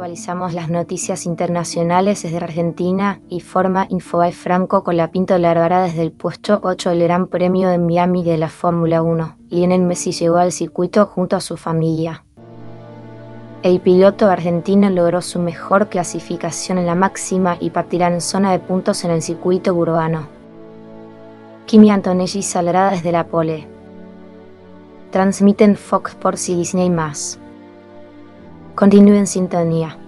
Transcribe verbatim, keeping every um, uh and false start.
Actualizamos las noticias internacionales desde Argentina y forma Infobae Franco Colapinto largará desde el puesto ocho del Gran Premio de Miami de la Fórmula uno. Lionel Messi llegó al circuito junto a su familia. El piloto argentino logró su mejor clasificación en la máxima y partirá en zona de puntos en el circuito urbano. Kimi Antonelli saldrá desde la pole. Transmiten Fox Sports y Disney más. Continúe en sintonía.